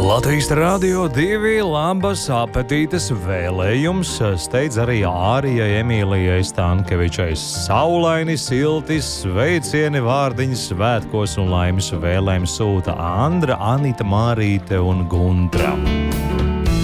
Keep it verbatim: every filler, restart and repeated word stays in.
Latvijas Rādio divi labas apetītes vēlējums steidz arī Ārijai Emīlijai Stankevičai. Saulaini, silti, sveicieni, vārdiņi svētkos un laimes vēlējums sūta Andra, Anita, Mārīte un Guntra.